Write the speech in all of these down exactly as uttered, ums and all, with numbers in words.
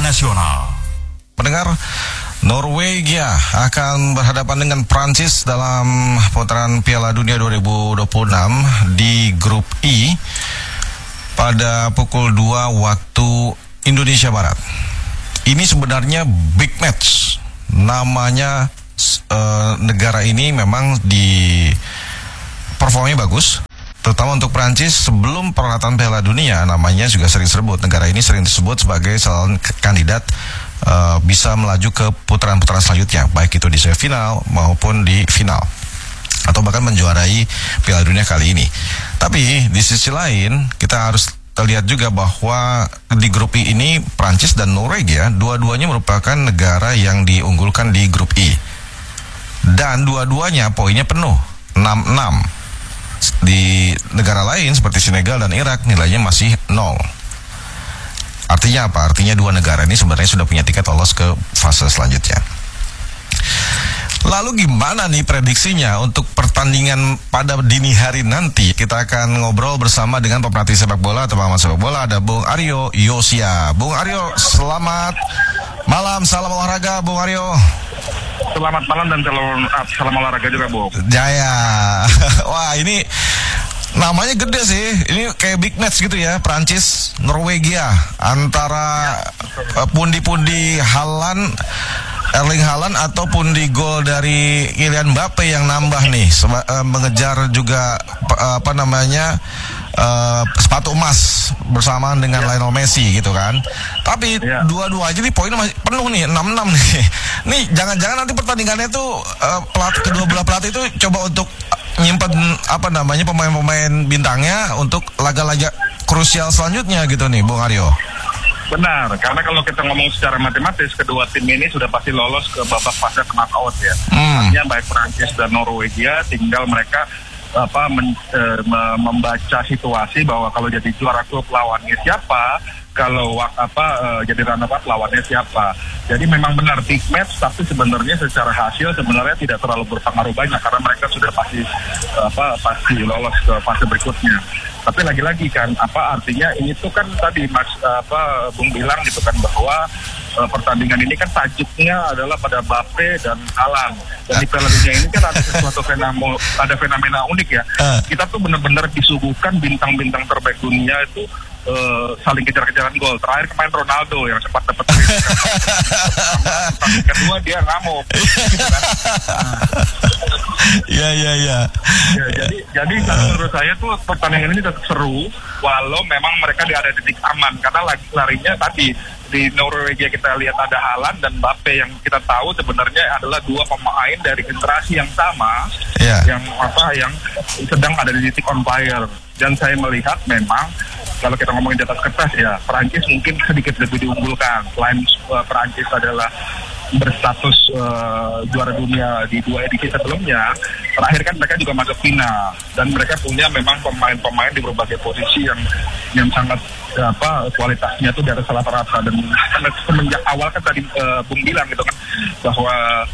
Nasional. Pendengar, Norwegia akan berhadapan dengan Prancis dalam putaran Piala Dunia dua ribu dua puluh enam di grup I pada pukul dua waktu Indonesia Barat. Ini sebenarnya big match. Namanya uh, negara ini memang di performanya bagus, terutama untuk Prancis. Sebelum perhelatan Piala Dunia namanya juga sering disebut, negara ini sering disebut sebagai calon kandidat uh, bisa melaju ke putaran-putaran selanjutnya, baik itu di semifinal maupun di final, atau bahkan menjuarai Piala Dunia kali ini. Tapi di sisi lain kita harus lihat juga bahwa di grup I ini Prancis dan Norwegia dua-duanya merupakan negara yang diunggulkan di grup I, dan dua-duanya poinnya penuh enam enam. Di negara lain seperti Senegal dan Irak nilainya masih nol. Artinya apa? Artinya dua negara ini sebenarnya sudah punya tiket lolos ke fase selanjutnya. Lalu gimana nih prediksinya untuk pertandingan pada dini hari nanti? Kita akan ngobrol bersama dengan pemerhati sepak bola atau pengamat sepak bola. Ada Bung Aryo Yosia. Bung Aryo, selamat malam, salam olahraga Bung Aryo. Selamat malam dan salam, salam olahraga juga, Bung. Jaya. Wah, ini namanya gede sih. Ini kayak big match gitu ya, Prancis Norwegia, antara ya, uh, pundi-pundi Haaland, Erling Haaland ataupun di gol dari Kylian Mbappe yang nambah nih, seba, uh, mengejar juga uh, apa namanya uh, sepatu emas bersamaan dengan ya. Lionel Messi gitu kan. Tapi ya, dua-dua aja nih poinnya masih penuh nih, enam enam nih. Nih jangan-jangan nanti pertandingannya tuh uh, pelatih kedua belah pelatih itu coba untuk nyimpen apa namanya pemain-pemain bintangnya untuk laga-laga krusial selanjutnya gitu nih, Bung Aryo. Benar, karena kalau kita ngomong secara matematis, kedua tim ini sudah pasti lolos ke babak fase knockout ya. Hmm. Artinya baik Prancis dan Norwegia tinggal mereka apa men, e, membaca situasi bahwa kalau jadi juara klub lawannya siapa, kalau apa e, jadi runner up lawannya siapa. Jadi memang benar big match, tapi sebenarnya secara hasil sebenarnya tidak terlalu berpengaruh banyak karena mereka sudah pasti apa pasti lolos ke fase berikutnya. Tapi lagi-lagi kan, apa artinya ini tuh kan tadi Mas apa Bung bilang gitu kan bahwa uh, pertandingan ini kan tajuknya adalah pada Mbappe dan Haaland. Dan di Piala Dunia ini kan ada sesuatu fenomena, ada fenomena unik ya. Kita tuh benar-benar disuguhkan bintang-bintang terbaik dunia itu uh, saling kejar-kejaran gol. Terakhir kemarin Ronaldo yang sempat dapat kedua dia ngamuk. Gitu kan. Iya iya iya. Jadi jadi menurut saya tuh pertandingan ini tetap seru walau memang mereka di ada titik aman karena lagi larinya tadi di Norwegia kita lihat ada Haaland dan Mbappe yang kita tahu sebenarnya adalah dua pemain dari generasi yang sama, yeah, yang apa yang sedang ada di titik on fire. Dan saya melihat memang kalau kita ngomongin di atas kertas ya Perancis mungkin sedikit lebih diunggulkan. Selain uh, Perancis adalah berstatus uh, juara dunia di dua edisi sebelumnya, terakhir kan mereka juga masuk final dan mereka punya memang pemain-pemain di berbagai posisi yang yang sangat apa kualitasnya tuh di atas rata-rata. Dan semenjak awal kan tadi uh, Bung bilang gitu kan bahwa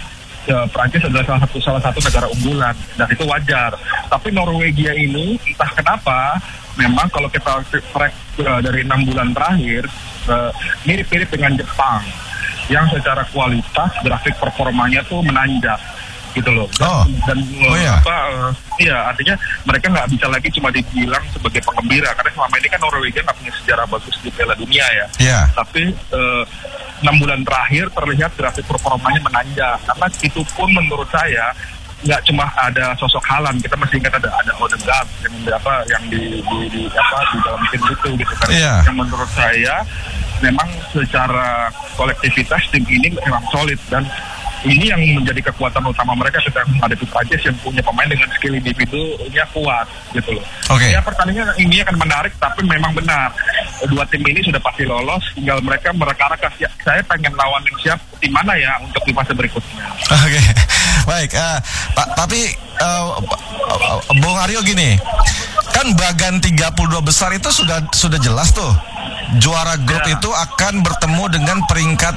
uh, Prancis adalah salah satu salah satu negara unggulan dan itu wajar. Tapi Norwegia ini entah kenapa memang kalau kita track uh, dari enam bulan terakhir uh, mirip-mirip dengan Jepang yang secara kualitas grafik performanya tuh menanjak gitu loh. Dan, oh. dan oh, iya. apa uh, iya artinya mereka nggak bisa lagi cuma dibilang sebagai penggembira karena selama ini kan Norwegia nggak punya sejarah bagus di Piala Dunia ya. Yeah. Tapi uh, enam bulan terakhir terlihat grafik performanya menanjak karena itu pun menurut saya nggak cuma ada sosok Haaland, kita masih ingat ada ada Odegaard yang apa yang di, di, di apa di dalam tim itu gitu kan. Yeah. Yang menurut saya memang secara kolektivitas tim ini memang solid dan ini yang menjadi kekuatan utama mereka ketika menghadapi Prancis yang punya pemain dengan skill individunya kuat gitu loh. Okay. Ya pertandingan ini akan menarik tapi memang benar dua tim ini sudah pasti lolos, tinggal mereka mereka-reka saya pengen lawan yang siap tim mana ya untuk di fase berikutnya. Oke, okay. Baik. Uh, pa- tapi uh, Bung Aryo gini, kan bagan tiga puluh dua besar itu sudah sudah jelas tuh. Juara grup ya. Itu akan bertemu dengan peringkat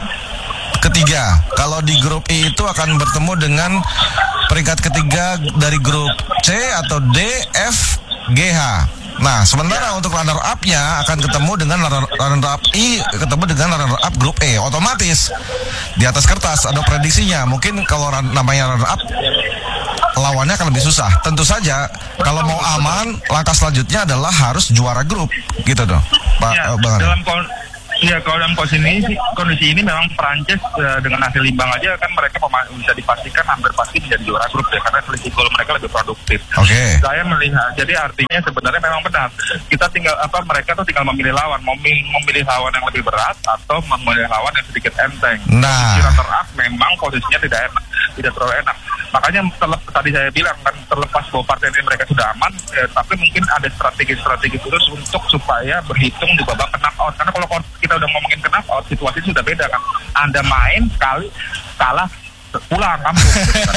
ketiga. Kalau di grup I itu akan bertemu dengan peringkat ketiga dari grup C atau D, F, G H. Nah, sementara ya. untuk runner up-nya akan ketemu dengan runner, runner up I, ketemu dengan runner up grup E. Otomatis di atas kertas ada prediksinya. Mungkin kalau run, namanya runner up, lawannya akan lebih susah. Tentu saja kalau mau aman, langkah selanjutnya adalah harus juara grup, gitu dong, Pak ya, Bang. Dalam Iya, kalau dalam kondisi ini, kondisi ini memang Prancis uh, dengan hasil imbang aja kan mereka bisa dipastikan hampir pasti menjadi juara grup ya, karena selisih gol mereka lebih produktif. Oke. Okay. Saya melihat, jadi artinya sebenarnya memang benar. Kita tinggal apa mereka tuh tinggal memilih lawan, memilih, memilih lawan yang lebih berat atau memilih lawan yang sedikit enteng. Nah, Posisi runner up memang posisinya tidak enak, tidak terlalu enak. Makanya terlep, tadi saya bilang kan terlepas bahwa partai ini mereka sudah aman, eh, tapi mungkin ada strategi-strategi terus untuk supaya berhitung di babak knockout. Karena kalau kita udah ngomongin knockout, situasi sudah beda kan. Anda main sekali kalah pulang kampung gitu kan.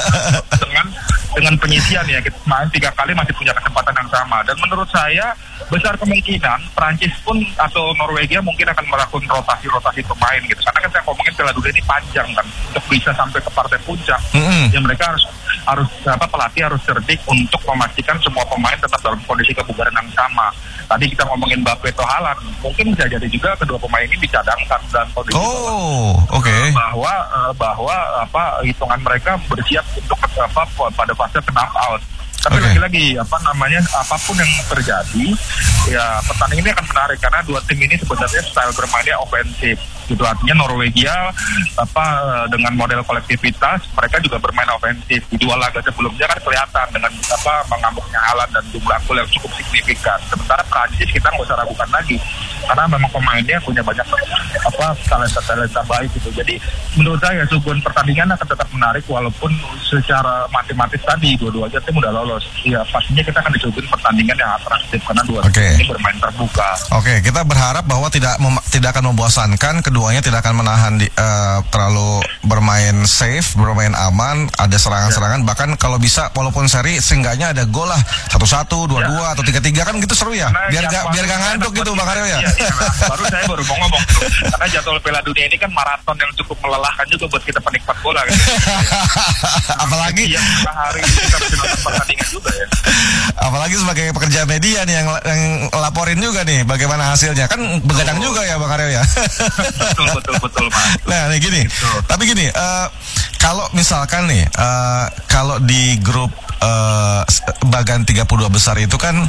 dengan dengan penyisian ya, kita main tiga kali masih punya kesempatan yang sama. Dan menurut saya besar kemungkinan Prancis pun atau Norwegia mungkin akan melakukan rotasi-rotasi pemain gitu. Karena kan saya ngomongin Piala Dunia ini panjang kan, untuk bisa sampai ke partai puncak. Mm-hmm. Yang mereka harus harus apa pelatih harus cerdik untuk memastikan semua pemain tetap dalam kondisi kebugaran yang sama. Tadi kita ngomongin Mbappe atau Haaland, mungkin bisa jadi juga kedua pemain ini dicadangkan dan kondisi oh, oke. Okay. bahwa bahwa apa hitungan mereka bersiap untuk apa pada fase knockout. Tapi okay. lagi-lagi apa namanya apapun yang terjadi ya pertandingan ini akan menarik karena dua tim ini sebenarnya style bermainnya ofensif. Itu artinya Norwegia apa dengan model kolektivitas mereka juga bermain ofensif. Di dua laga sebelumnya kan kelihatan dengan apa mengamuknya Haaland dan jumlah gol yang cukup signifikan. Sementara Prancis kita nggak usah ragukan lagi karena memang pemainnya punya banyak apa talenta-talenta baik gitu. Jadi menurut saya suguhan pertandingan akan tetap menarik walaupun secara matematis tadi dua-duanya tim udah lolos. Ya pastinya kita akan disuguhin pertandingan yang atraktif karena dua okay. tim ini bermain terbuka. Oke, okay, kita berharap bahwa tidak mem- tidak akan membosankan, keduanya tidak akan menahan di, uh, terlalu bermain safe, bermain aman, ada serangan-serangan, ya. Bahkan kalau bisa walaupun seri seenggaknya ada gol lah satu satu, dua dua ya. Atau tiga tiga kan gitu seru ya. Karena biar gak biar gak ngantuk gitu Bang Aryo ya. Iya, iya, nah, baru saya baru mau ngomong tuh. Karena jadwal Piala Dunia ini kan maraton yang cukup melelahkan juga buat kita penikmat bola gitu. Apalagi yang hari kita bisa nonton pertandingan juga ya. Apalagi sebagai pekerja media nih yang yang laporin juga nih bagaimana hasilnya kan begadang oh. juga ya Bang Aryo ya. betul betul betul Mas. Nah nih gini, betul. Tapi gini, uh, kalau misalkan nih, uh, kalau di grup uh, bagan tiga puluh dua besar itu kan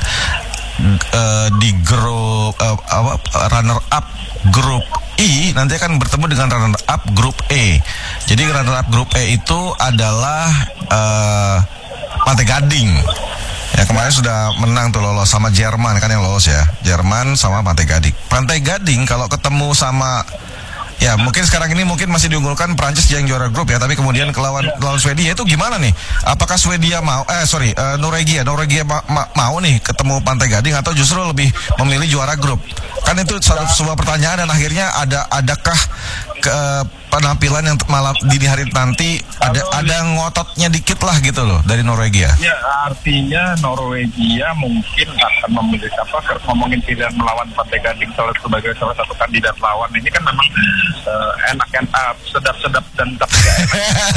uh, di grup uh, apa, runner up grup I nanti akan bertemu dengan runner up grup E. Jadi runner up grup E itu adalah uh, Pantai Gading. Ya kemarin sudah menang tuh lolos sama Jerman kan yang lolos ya. Jerman sama Pantai Gading. Pantai Gading kalau ketemu sama ya mungkin sekarang ini mungkin masih diunggulkan Prancis yang juara grup ya, tapi kemudian kelawan lawan Swedia itu gimana nih? Apakah Swedia mau eh sorry uh, Norwegia Norwegia ma- ma- mau nih ketemu Pantai Gading atau justru lebih memilih juara grup? Kan itu satu sebuah pertanyaan dan akhirnya ada adakah ke penampilan yang malam dini hari nanti ada ada ngototnya dikit lah gitu loh dari Norwegia. Ya artinya Norwegia mungkin akan memilih apa ngomongin pilihan melawan Pantai Gading sebagai salah satu kandidat lawan ini kan memang uh, enak kan uh, sedap-sedap dan tapi gak enak.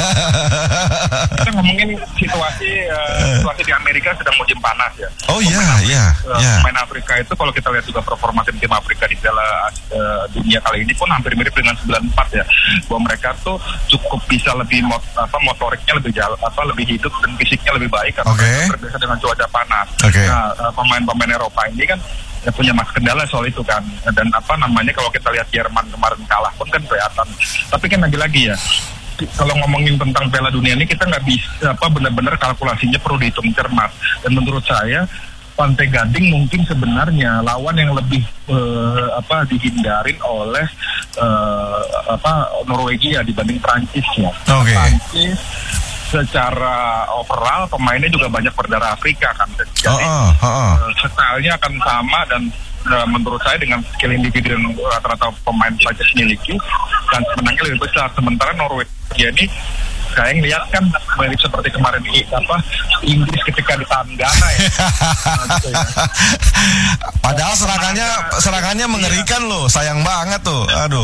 Kita ngomongin situasi uh, situasi di Amerika sedang musim panas ya. Oh iya iya. Pemain Afrika itu kalau kita lihat juga performa tim Afrika di Piala uh, Dunia kali ini pun hampir mirip dengan sembilan empat ya. Bahwa mereka tuh cukup bisa lebih mot, apa motoriknya lebih jauh apa lebih hidup dan fisiknya lebih baik karena okay. terbiasa dengan cuaca panas. Okay. Nah, pemain-pemain Eropa ini kan ya punya mas kendala soal itu kan, dan apa namanya kalau kita lihat Jerman kemarin kalah pun kan kelihatan. Tapi kan lagi-lagi ya kalau ngomongin tentang Piala Dunia ini kita nggak bisa apa benar-benar kalkulasinya perlu dihitung cermat, dan menurut saya Pantai Gading mungkin sebenarnya lawan yang lebih uh, apa dihindarin oleh uh, apa Norwegia dibanding Prancis ya. Okay. Prancis secara overall pemainnya juga banyak berdarah Afrika kan. Jadi oh, oh, oh, oh. Uh, stylenya akan sama dan uh, menurut saya dengan skill individu yang rata-rata pemain Prancis miliki dan menangnya lebih besar. Sementara Norwegia ini saya ngeliat kan mirip seperti kemarin apa Inggris ketika ditahan Ghana ya. Nah, gitu ya. Padahal serangannya serangannya mengerikan iya. loh, sayang banget tuh. Aduh.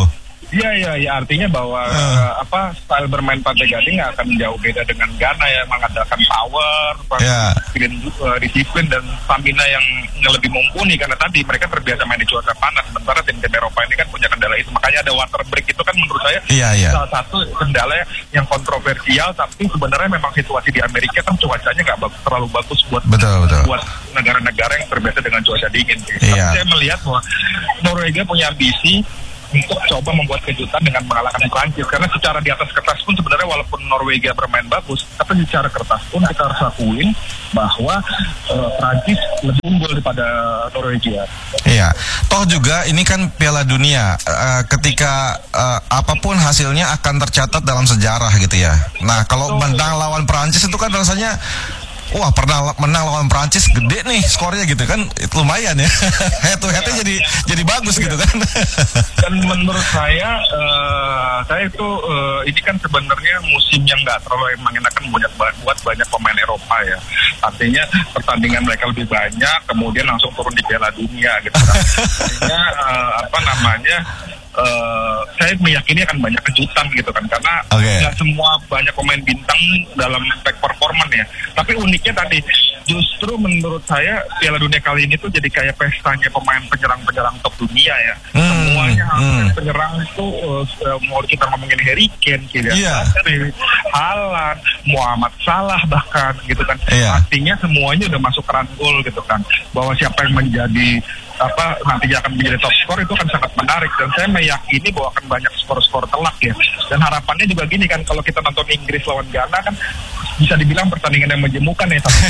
Iya, iya, ya artinya bahwa uh. uh, apa style bermain Pantai Gading nggak akan jauh beda dengan Ghana yang mengandalkan power, yeah. disiplin, uh, disiplin dan stamina yang, yang lebih mumpuni karena tadi mereka terbiasa main di cuaca panas. Sementara tim-tim Eropa ini kan punya kendala itu, makanya ada water break itu kan menurut saya yeah, yeah. salah satu kendala yang kontroversial. Tapi sebenarnya memang situasi di Amerika kan cuacanya nggak bagus, terlalu bagus buat betul, betul. buat negara-negara yang terbiasa dengan cuaca dingin. Yeah. Tapi saya melihat bahwa Norwegia punya ambisi untuk coba membuat kejutan dengan mengalahkan Prancis, karena secara di atas kertas pun sebenarnya walaupun Norwegia bermain bagus, tapi secara kertas pun kita harus akuin bahwa uh, Prancis lebih unggul daripada Norwegia. Iya, toh juga ini kan Piala Dunia, uh, ketika uh, apapun hasilnya akan tercatat dalam sejarah gitu ya. Nah kalau menang lawan Prancis itu kan rasanya wah, pernah menang lawan Prancis gede nih skornya gitu kan, itu lumayan ya. Head to headnya jadi jadi bagus gitu kan. Dan menurut saya, uh, saya itu uh, ini kan sebenarnya musim yang nggak terlalu mengenakan banyak buat banyak pemain Eropa ya. Artinya pertandingan mereka lebih banyak, kemudian langsung turun di Piala Dunia gitu kan. Artinya uh, apa namanya? Uh, saya meyakini akan banyak kejutan gitu kan, karena okay. nggak semua banyak pemain bintang dalam back performance ya. Tapi uniknya tadi justru menurut saya Piala Dunia kali ini tuh jadi kayak pestanya pemain penyerang-penyerang top dunia ya. Hmm, Semuanya hmm. penyerang itu uh, mau kita ngomongin Harry Kane, Kylian yeah. Mbappe, Haaland, Muhammad Salah bahkan gitu kan. Yeah. Artinya semuanya udah masuk keran gol gitu kan. Bahwa siapa yang menjadi apa nantinya akan menjadi top skor itu kan sangat menarik, dan saya meyakini bahwa akan banyak skor-skor telak ya. Dan harapannya juga gini kan, kalau kita nonton Inggris lawan Ghana kan bisa dibilang pertandingan yang menjemukan ya. Satu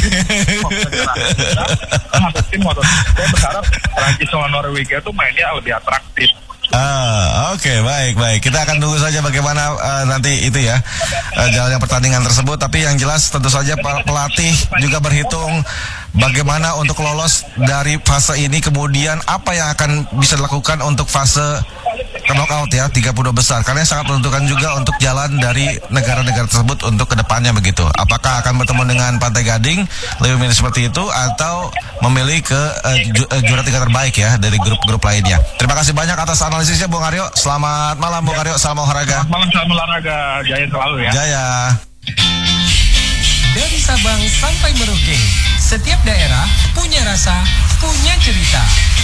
tim, satu tim, saya berharap Prancis lawan Norwegia tuh mainnya lebih atraktif. Ah, oke, okay, baik, baik. Kita akan tunggu saja bagaimana uh, nanti itu ya uh, jalannya pertandingan tersebut. Tapi yang jelas tentu saja pelatih juga berhitung bagaimana untuk lolos dari fase ini, kemudian apa yang akan bisa dilakukan untuk fase knockout ya, tiga puluh dua besar. Karena sangat menentukan juga untuk jalan dari negara-negara tersebut untuk kedepannya begitu. Apakah akan bertemu dengan Pantai Gading, lebih memilih seperti itu, atau memilih ke uh, ju uh, juara tiga terbaik ya dari grup-grup lainnya. Terima kasih banyak atas analisisnya Bung Aryo. Selamat malam Bung Aryo, salam olahraga. Selamat malam, salam olahraga. Jaya selalu ya. Jaya. Dari Sabang sampai Merauke, setiap daerah punya rasa, punya cerita.